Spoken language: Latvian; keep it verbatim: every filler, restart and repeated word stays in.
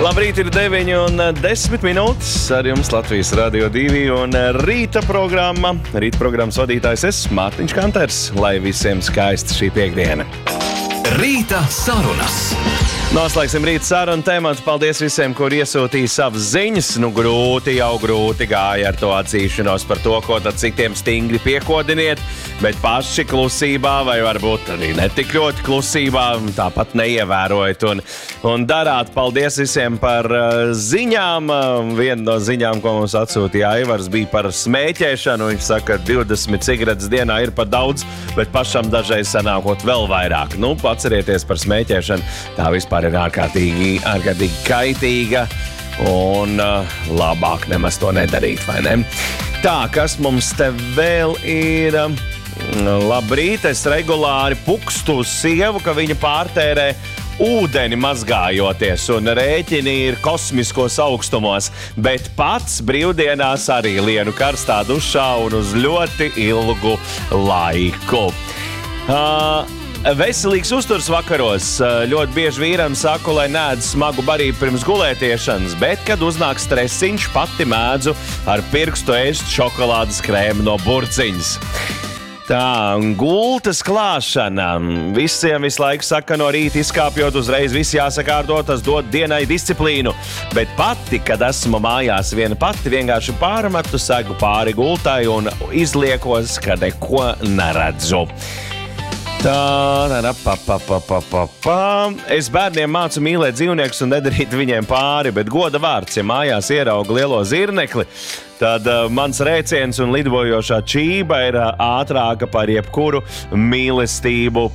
Labrīt, ir deviņi un desmit minūtes. Ar jums Latvijas Radio divi un rīta programma. Rīta programmas vadītājs es, Mārtiņš Kanters. Lai visiem skaista šī piekdiena. Rīta sarunas. Noslēgsim rīta sarunu tēmatu. Paldies visiem, kur iesūtīja savas ziņas. Nu, grūti jau grūti gāja ar to atzīšanos par to, ko tad citiem stingri piekodiniet, bet paši klusībā vai varbūt arī netik ļoti klusībā tāpat neievērojat un, un darāt. Paldies visiem par uh, ziņām. Uh, viena no ziņām, ko mums atsūtīja Aivars, bija par smēķēšanu. Viņš saka, ka divdesmit cigaretes dienā ir par daudz, bet pašam dažreiz sanākot vēl vairāk. Nu, atcerieties par smēķēšanu. Tā vispār ir ārkārtīgi, ārkārtīgi kaitīga un uh, labāk nemaz to nedarīt, vai ne? Tā, kas mums te vēl ir? Labrīt, es regulāri pukstu uz sievu, ka viņa pārtērē ūdeni mazgājoties un rēķini ir kosmiskos augstumos, bet pats brīvdienās arī lienu karstā dušā un uz ļoti ilgu laiku. Uh, Veselīgs uzturs vakaros. Ļoti bieži vīram saku, lai nēdz smagu barību pirms gulētiešanas, bet, kad uznāk stresiņš, pati mēdzu ar pirkstu ēst šokolādes krēmu no burciņas. Tā, gultas klāšana. Visiem visu laiku saka, no rīta izkāpjot uzreiz viss jāsakārto, tas dod dienai disciplīnu. Bet pati, kad esmu mājās viena pati, vienkārši pārmetu segu pāri gultai un izliekos, ka neko neredzu. Tā, tā, pa, pa, pa, pa, pa, pa. Es bērniem mācu mīlēt dzīvniekus un nedarīt viņiem pāri, bet goda vārds, ja mājās ierauga lielo zirnekli, tad uh, mans rēciens un lidojošā čība ir uh, ātrāka par jebkuru mīlestību